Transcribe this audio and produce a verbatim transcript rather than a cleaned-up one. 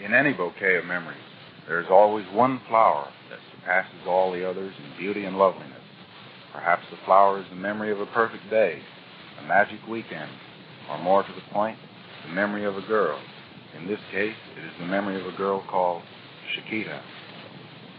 In any bouquet of memories, there is always one flower that surpasses all the others in beauty and loveliness. Perhaps the flower is the memory of a perfect day, a magic weekend, or more to the point, the memory of a girl. In this case, it is the memory of a girl called Chiquita.